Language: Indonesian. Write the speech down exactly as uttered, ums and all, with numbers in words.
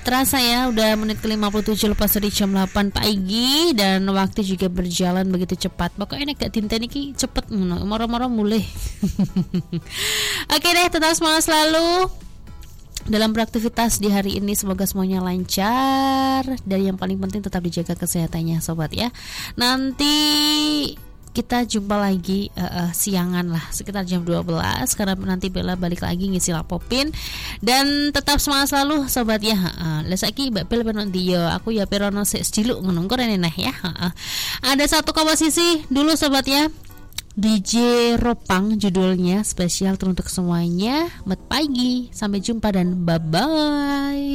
Gak terasa ya, udah menit ke lima puluh tujuh lepas dari jam delapan pagi. Dan waktu juga berjalan begitu cepat. Pokoknya ini gak tinta ini cepet, moro-moro mulai. Oke deh, tetap semangat selalu dalam beraktivitas di hari ini. Semoga semuanya lancar. Dan yang paling penting tetap dijaga kesehatannya sobat ya. Nanti kita jumpa lagi uh, uh, siangan lah sekitar jam dua belas, karena nanti Bella balik lagi ngisi lapopin. Dan tetap semangat selalu sobat ya. Heeh. Lah saiki Mbak Bella penon dia, aku ya perono sik sediluk ngono kok rene nah ya. Heeh. Ada satu komposisi dulu sobat ya. D J Ropang judulnya, spesial teruntuk semuanya. Selamat pagi, sampai jumpa dan bye bye.